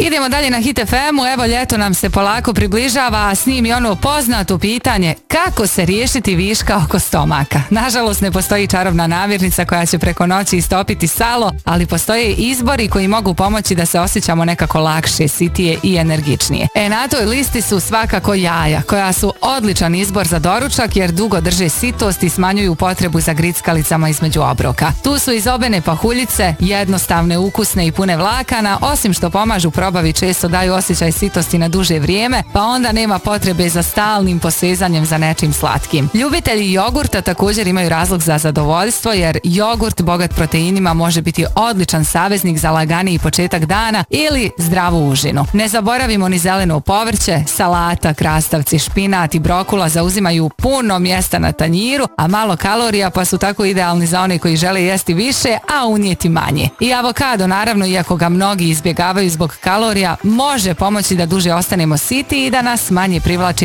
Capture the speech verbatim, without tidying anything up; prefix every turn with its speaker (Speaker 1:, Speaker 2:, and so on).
Speaker 1: Idemo dalje na Hit F M-u, evo ljeto nam se polako približava, a s njim i ono poznato pitanje kako se riješiti viška oko stomaka. Nažalost ne postoji čarobna namirnica koja će preko noći istopiti salo, ali postoje izbori koji mogu pomoći da se osjećamo nekako lakše, sitije i energičnije. E na toj listi su svakako jaja, koja su odličan izbor za doručak jer dugo drže sitost i smanjuju potrebu za grickalicama između obroka. Tu su izobene pahuljice, jednostavne, ukusne i pune vlakana, osim što pomažu probavi često daju osjećaj sitosti na duže vrijeme, pa onda nema potrebe za stalnim posezanjem za nečim slatkim. Ljubitelji jogurta također imaju razlog za zadovoljstvo jer jogurt bogat proteinima može biti odličan saveznik za laganiji početak dana ili zdravu užinu. Ne zaboravimo ni zeleno povrće, salata, krastavci, špinat i brokula zauzimaju puno mjesta na tanjiru, a malo kalorija pa su tako idealni za one koji žele jesti više, a unijeti manje. I avokado, naravno, iako ga mnogi izbjegavaju zbog kalorija, može pomoći da duže ostanemo siti i da nas manje privlači